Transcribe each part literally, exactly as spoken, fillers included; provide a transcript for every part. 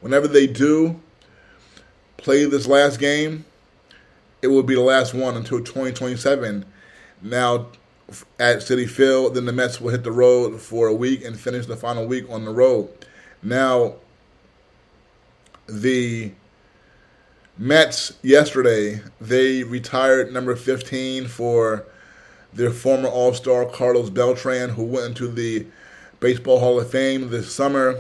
whenever they do play this last game, it will be the last one until twenty twenty-seven. Now, at Citi Field, then the Mets will hit the road for a week and finish the final week on the road. Now, the Mets yesterday, they retired number fifteen for their former All-Star Carlos Beltran, who went into the Baseball Hall of Fame this summer.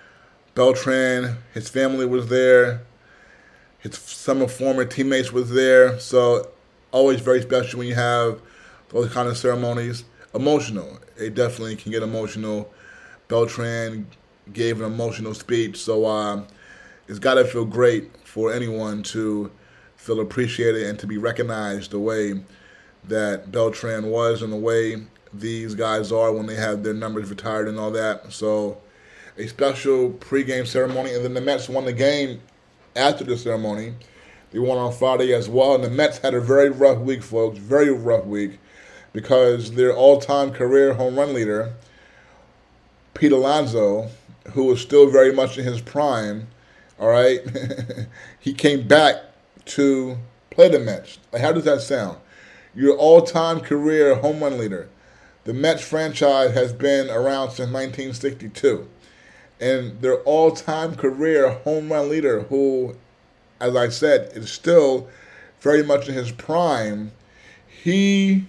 Beltran, his family was there. His some of former teammates was there. So always very special when you have those kind of ceremonies. Emotional. It definitely can get emotional. Beltran gave an emotional speech. So uh, it's got to feel great for anyone to feel appreciated and to be recognized the way that Beltran was and the way these guys are when they have their numbers retired and all that. So a special pregame ceremony. And then the Mets won the game after the ceremony. They won on Friday as well. And the Mets had a very rough week, folks. Very rough week. Because their all-time career home run leader, Pete Alonso, who was still very much in his prime, all right, he came back to play the Mets. Like, how does that sound? Your all-time career home run leader. The Mets franchise has been around since nineteen sixty-two. And their all-time career home run leader, who, as I said, is still very much in his prime, he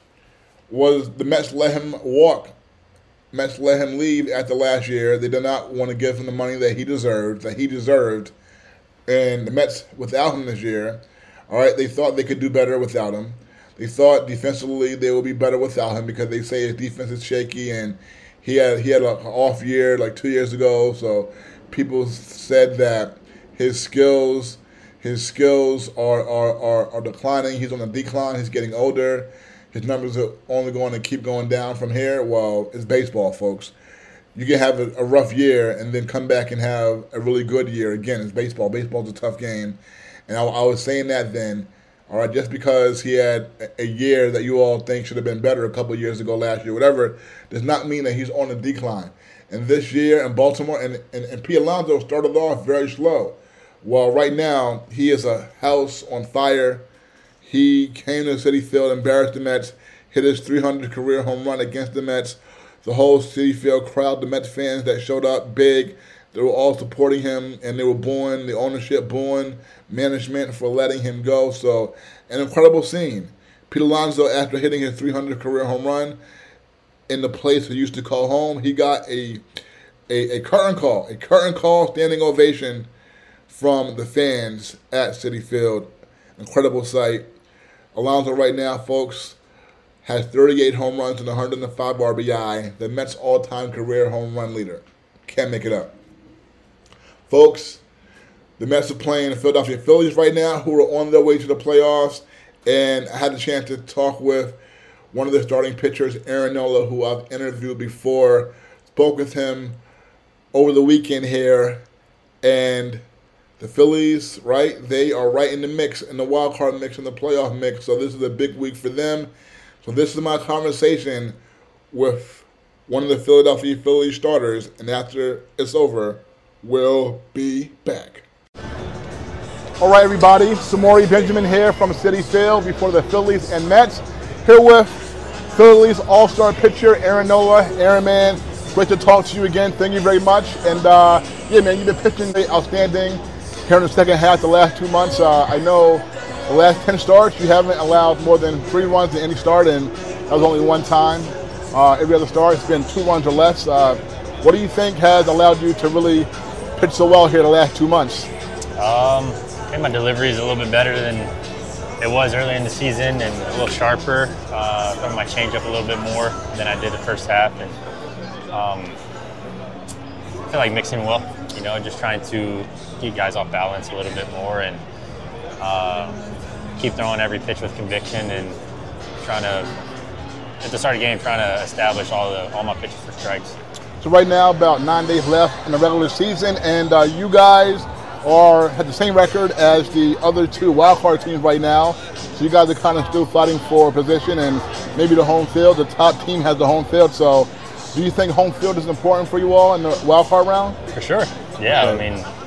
was, the Mets let him walk. Mets let him leave after last year. They did not want to give him the money that he deserved, that he deserved. And the Mets, without him this year, all right, they thought they could do better without him. They thought defensively they would be better without him because they say his defense is shaky, and he had he had an off year like two years ago. So people said that his skills his skills are are, are, are declining. He's on a decline. He's getting older. His numbers are only going to keep going down from here. Well, it's baseball, folks. You can have a, a rough year and then come back and have a really good year. Again, it's baseball. Baseball's a tough game. And I, I was saying that then, all right, just because he had a, a year that you all think should have been better a couple of years ago, last year, whatever, does not mean that he's on a decline. And this year in Baltimore, and, and, and Pete Alonso started off very slow. Well, right now, he is a house on fire. He came to Citi Field, embarrassed the Mets, hit his three hundredth career home run against the Mets. The whole Citi Field crowd, the Mets fans that showed up big, they were all supporting him, and they were booing the ownership, booing management for letting him go. So, an incredible scene. Pete Alonso, after hitting his three hundredth career home run in the place he used to call home, he got a, a, a curtain call, a curtain call standing ovation from the fans at Citi Field. Incredible sight. Alonso right now, folks, has thirty-eight home runs and one hundred five R B I, the Mets' all-time career home run leader. Can't make it up. Folks, the Mets are playing the Philadelphia Phillies right now, who are on their way to the playoffs, and I had the chance to talk with one of the starting pitchers, Aaron Nola, who I've interviewed before, spoke with him over the weekend here, and the Phillies, right, they are right in the mix, in the wild card mix, in the playoff mix, so this is a big week for them. So this is my conversation with one of the Philadelphia Phillies starters, and after it's over, we'll be back. All right, everybody, Samori Benjamin here from Citi Field before the Phillies and Mets, here with Phillies all-star pitcher Aaron Nola. Aaron, man, great to talk to you again. Thank you very much. And, uh, yeah, man, you've been pitching outstanding here in the second half the last two months. Uh, I know the last ten starts, you haven't allowed more than three runs in any start, and that was only one time. Uh, every other start, it's been two runs or less. Uh, what do you think has allowed you to really pitch so well here the last two months? Um, I think my delivery is a little bit better than it was early in the season, and a little sharper. Uh, throwing my changeup a little bit more than I did the first half, and um, I feel like mixing well. You know, just trying to keep guys off balance a little bit more, and uh, keep throwing every pitch with conviction, and trying to, at the start of the game, trying to establish all the all my pitches for strikes. So right now, about nine days left in the regular season, and uh, you guys are have the same record as the other two wildcard teams right now. So you guys are kind of still fighting for a position, and maybe the home field. The top team has the home field. So do you think home field is important for you all in the wildcard round? For sure. Yeah, I mean,